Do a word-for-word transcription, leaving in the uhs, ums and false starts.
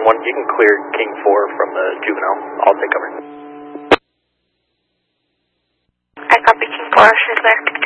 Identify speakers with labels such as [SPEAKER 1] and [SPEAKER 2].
[SPEAKER 1] one, you can clear King four from the juvenile. I'll take cover.
[SPEAKER 2] I copy King four, she's there.